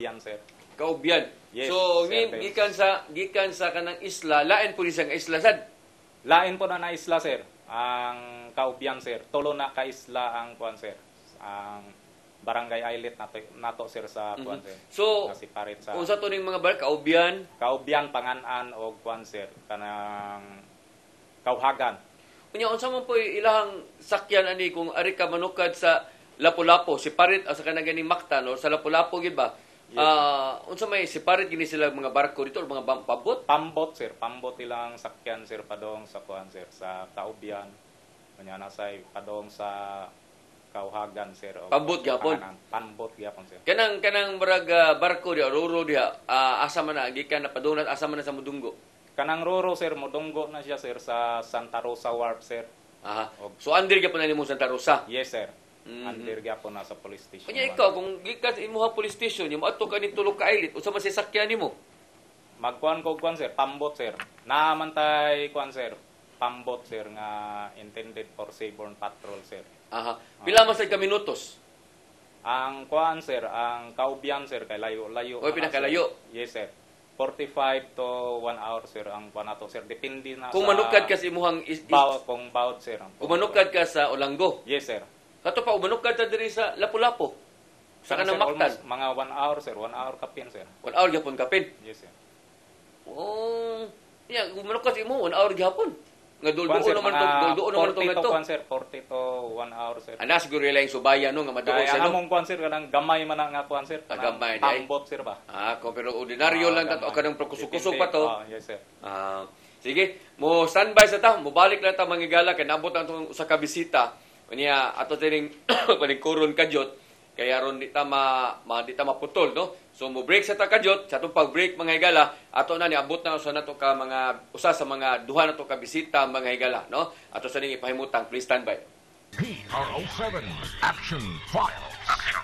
Yan, sir. Kaubyan. Yes, So, sir, gikan sa kanang isla, lain po isang isla sad. Lain po na isla, sir. Ang Kaubyan, sir. Tulo na ka-isla ang kuan, sir. Ang barangay islet nato sir, sa kuan, sir. So, Nasiparit sa unsa to ning mga bar Kaubyan? Kaubyan, Panganan, o kuan, sir. Kanang Kauhagan. Unya unsa man po ilahang sakyan ani kung ari ka manukad sa Lapu-Lapu, siparit sa kanang ganing Mactan o sa Lapu-Lapu gid ba? Yes. Unsa may siparit gini sila mga barko dito o mga pabot? Pambot, sir. Pambot ilang sakyan, sir, padong sa kuan, sir. Sa Kaubyan. Kanya nasay padong sa Kauhagan, sir. O Pambot gyapon. Pambot gyapon, sir. Kanang barag barko diha, roro diha, asa man na gikan na padunat asa man na sa Mudunggo. Kanang Roro, sir, modunggo na siya, sir, sa Santa Rosa Wharf, sir. Aha. So under gyapon na nimo Santa Rosa. Yes, sir. Under gyapon na sa police station. Kanya ikaw kung gikan sa imong police station, mo adto ka ni tulog ka islet, unsa man sasakyan nimo? Magkuan ko kuan, sir, pambot, sir. Naamantay kuan, sir. Pambot, sir, nga intended for seaborne patrol, sir. Aha. Pila man sa ka minutos? Ang kuan, sir, ang Kaubyan, sir, kay layo-layo. O pinakalayo. Yes, sir. 45 to 1 hour, sir, ang kuan nato, sir. Depende na Kung sa manukad ka sa imuhang kung bawd, sir. kung manukad ka sa Olanggo. Yes, sir. Kato pa manukad ta diri sa Lapu-Lapu. Sa Sir, kanang Mactan. almost mga 1 hour, sir. 1 hour kapin, sir. 1 hour gyapon kapin. Yes, sir. Oh, ya, kung manukad sa imo 1 hour gyapon. Nga Kuan, sir, dulduon naman to, dulduon naman to 40 to ngadto. kuan, sir. 40 to 1 hour, sir. Ana siguro ila yung subaya no nga maduol Kaya sa no. among kuan, sir, kanang gamay man nga kuan, sir. Gamay, day. Pambot, sir, ba? Kung pero ordinaryo lang gamay. tato kanang kusog-kusog pa to. Yes, sir. Sige, mo standby sa ta, mo balik lang ta mangigala kay nabot ang tong usa ka bisita. Unya ato tining paningkuron kadyot kaya ron di ta maputol no. So mo break sa ta kadyot, sa atong pag-break mga higala, ato na niabot na usa nato ka mga usa sa mga duha nato ka bisita mga higala no. Ato sa ning ipahimutang, please standby. PRO7 Action File.